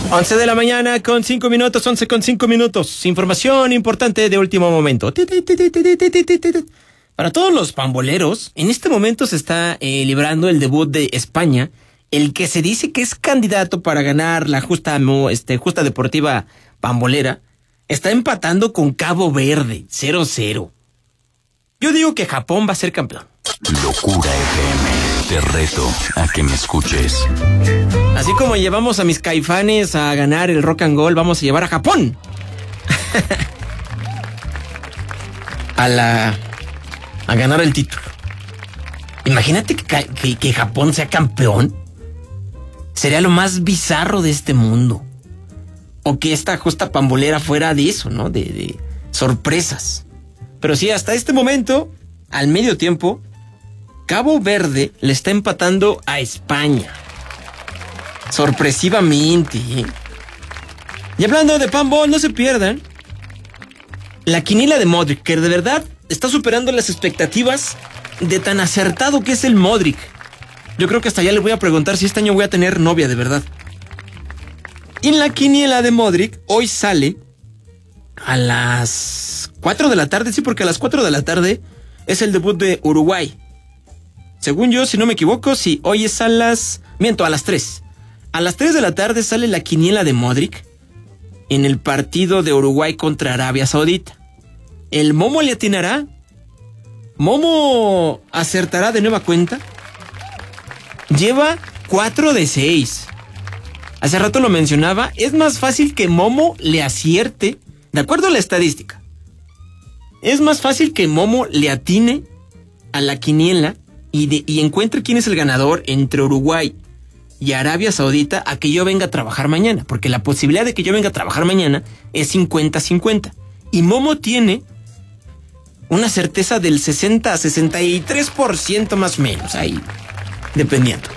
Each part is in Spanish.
11 de la mañana con 5 minutos, 11 con 5 minutos. Información importante de último momento. Para todos los pamboleros, en este momento se está librando el debut de España, el que se dice que es candidato para ganar la justa deportiva pambolera. Está empatando con Cabo Verde, 0-0. Yo digo que Japón va a ser campeón. Locura FM, te reto a que me escuches. Así como llevamos a mis Caifanes a ganar el Rock and Roll, vamos a llevar a Japón a ganar el título. Imagínate que Japón sea campeón. Sería lo más bizarro de este mundo. O que esta justa pambolera fuera de eso, ¿no? De sorpresas. Pero sí, hasta este momento, al medio tiempo, Cabo Verde le está empatando a España. Sorpresivamente. Y hablando de pambol, no se pierdan la quiniela de Modric, que de verdad está superando las expectativas de tan acertado que es el Modric. Yo creo que hasta ya le voy a preguntar si este año voy a tener novia de verdad. Y en la quiniela de Modric, hoy sale a las 4 de la tarde, sí, porque a las 4 de la tarde es el debut de Uruguay. Según yo, si no me equivoco, sí, hoy es a las 3. A las 3 de la tarde sale la quiniela de Modric en el partido de Uruguay contra Arabia Saudita. ¿El Momo le atinará? ¿Momo acertará de nueva cuenta? Lleva 4 de 6. Hace rato lo mencionaba, es más fácil que Momo le acierte, de acuerdo a la estadística. Es más fácil que Momo le atine a la quiniela y encuentre quién es el ganador entre Uruguay y Arabia Saudita a que yo venga a trabajar mañana, porque la posibilidad de que yo venga a trabajar mañana es 50-50. Y Momo tiene una certeza del 60 a 63% más o menos, ahí, dependiendo.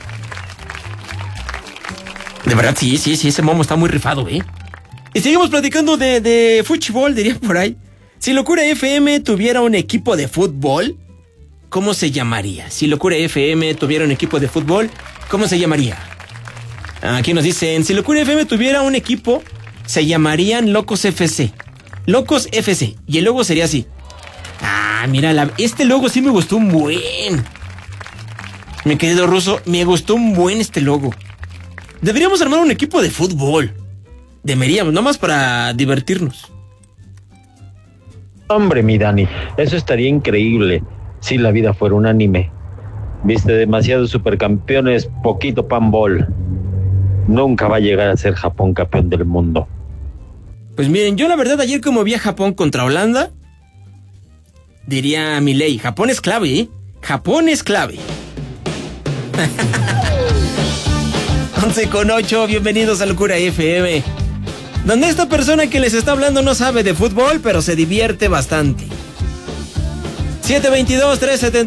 De verdad, sí, ese Momo está muy rifado, ¿eh? Y seguimos platicando de fútbol, diría por ahí. Si Locura FM tuviera un equipo de fútbol, ¿cómo se llamaría? Si Locura FM tuviera un equipo de fútbol, ¿cómo se llamaría? Aquí nos dicen, si Locura FM tuviera un equipo, se llamarían Locos FC. Locos FC. Y el logo sería así. Mira, este logo sí me gustó un buen. Mi querido Ruso, me gustó un buen este logo. Deberíamos armar un equipo de fútbol. Deberíamos, nomás para divertirnos. Hombre, mi Dani, eso estaría increíble si la vida fuera un anime. Viste demasiados supercampeones, poquito pambol. Nunca va a llegar a ser Japón campeón del mundo. Pues miren, yo la verdad ayer como vi a Japón contra Holanda, diría Milei, Japón es clave, ¿eh? Japón es clave. 11:08, bienvenidos a Locura FM, donde esta persona que les está hablando no sabe de fútbol, pero se divierte bastante.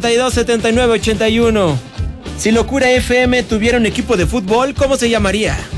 722-372-7981. Si Locura FM tuviera un equipo de fútbol, ¿cómo se llamaría?